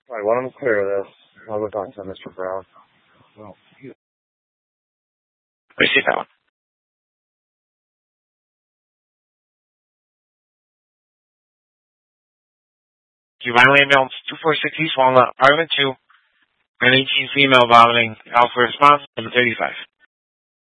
Right, when I'm clear of this, I'll go talk to Mr. Brown. Well, Receive that one. You violently mailed 246 East Walnut, Apartment 2, an 18 female vomiting. Alpha response, number 35.